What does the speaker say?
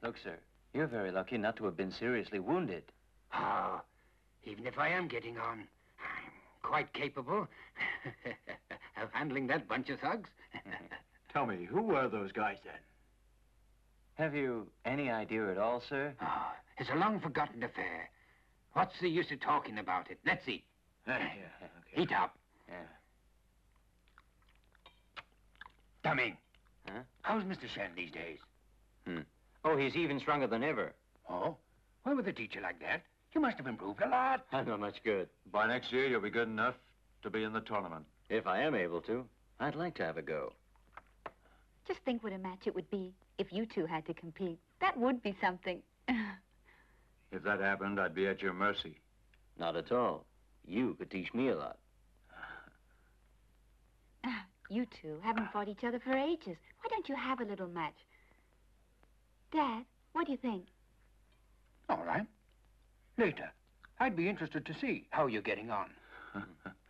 Look, sir, you're very lucky not to have been seriously wounded. Oh, even if I am getting on, I'm quite capable of handling that bunch of thugs. Tell me, who were those guys then? Have you any idea at all, sir? Oh, it's a long-forgotten affair. What's the use of talking about it? Let's eat. Okay. Eat up. Yeah. Come in. Huh? How's Mr. Shen these days? Oh, he's even stronger than ever. Oh? Why with a teacher like that? You must have improved a lot. I'm not much good. By next year, you'll be good enough to be in the tournament. If I am able to, I'd like to have a go. Just think what a match it would be if you two had to compete. That would be something. If that happened, I'd be at your mercy. Not at all. You could teach me a lot. You two haven't fought each other for ages. Why don't you have a little match? Dad, what do you think? All right. Later. I'd be interested to see how you're getting on.